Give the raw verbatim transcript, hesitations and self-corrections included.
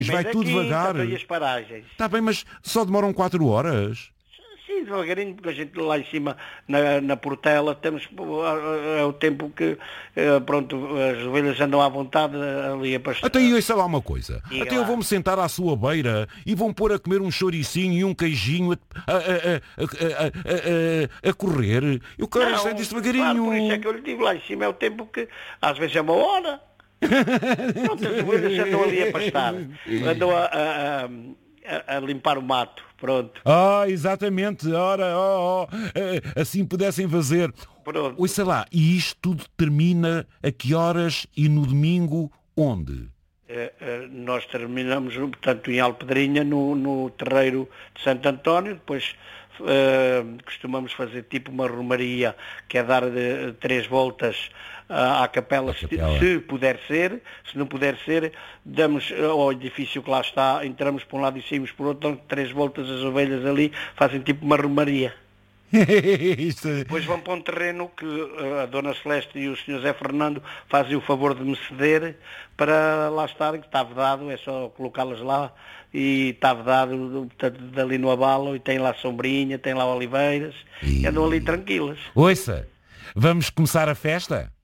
vai tudo devagar. Também as paragens. Está bem, mas só demoram quatro horas. Sim, devagarinho, porque a gente lá em cima, na, na Portela, temos é o tempo que, pronto, as ovelhas andam à vontade ali a pastar. Até eu sei lá uma coisa. Diga Até eu lá. vou-me sentar à sua beira e vão pôr a comer um chouricinho e um queijinho a, a, a, a, a, a, a correr. Eu quero Não, sair disso claro, devagarinho. por isso é que eu lhe digo, lá em cima é o tempo que, às vezes é uma hora. Pronto, as ovelhas andam ali a pastar. Andam a, a, a, a limpar o mato. Pronto. Ah, exatamente. Ora, oh, oh, assim pudessem fazer. Pronto. Oi, sei lá, e isto tudo termina a que horas e no domingo onde? Uh, uh, nós terminamos, portanto, em Alpedrinha, no, no terreiro de Santo António, depois uh, costumamos fazer tipo uma romaria, que é dar uh, três voltas uh, à capela, se, capela. se puder ser, se não puder ser, damos uh, ao edifício que lá está, entramos por um lado e saímos por outro, dão três voltas, as ovelhas ali, fazem tipo uma romaria. Isto... Depois vão para um terreno que a Dona Celeste e o senhor Zé Fernando fazem o favor de me ceder para lá estar, que está vedado, é só colocá-las lá e está vedado, portanto, dali no abalo, e tem lá sombrinha, tem lá oliveiras, e, e andam ali tranquilas. Ouça, vamos começar a festa?